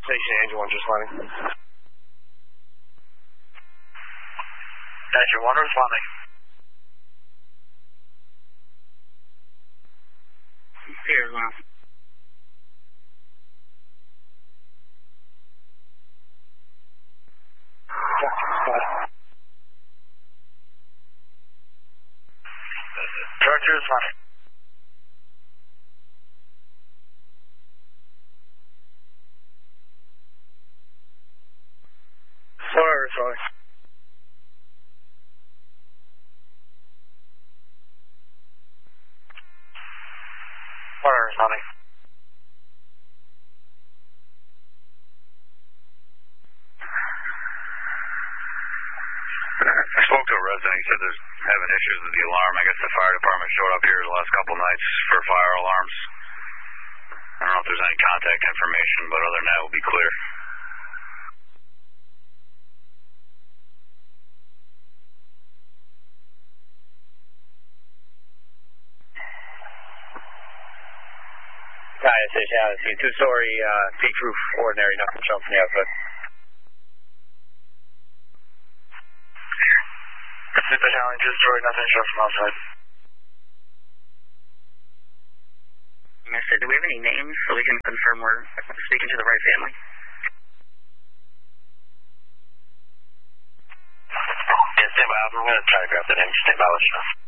Station Angel 1 just landing. Angel 1 responding. Here, wow. Director responding. Sonar responding. Sonar responding. I spoke to a resident. He said there's having issues with the alarm. I guess the fire department showed up here the last couple nights for fire alarms. I don't know if there's any contact information, but other than that, we'll be clear. Hi, Station Avenue, two-story peak roof, ordinary, nothing shown from the outside. Station Avenue, two-story, nothing shown from outside. Mister, do we have any names so we can confirm we're speaking to the right family? Yeah, stand by. I'm going to try to grab the name. Stand by, let you know.